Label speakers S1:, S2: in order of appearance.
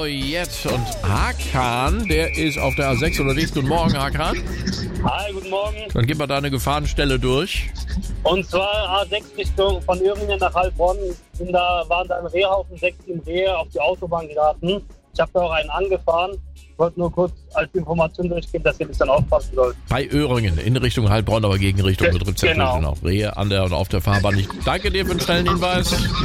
S1: jetzt. Und Hakan, der ist auf der A6 unterwegs. Guten Morgen, Hakan.
S2: Hi, guten Morgen.
S1: Dann gib mal deine Gefahrenstelle durch.
S2: Und zwar A6 Richtung von Öhringen nach Heilbronn. Waren da im Rehhaufen 6 Rehe auf die Autobahn geraten. Ich habe da auch einen angefahren. Ich wollte nur kurz als Information durchgeben, dass ihr das dann aufpassen sollt.
S1: Bei Öhringen, in Richtung Heilbronn, aber gegen Richtung betrifft es ja
S2: Genau.
S1: noch Rehe an der und auf der Fahrbahn nicht. Danke dir für den schnellen Hinweis.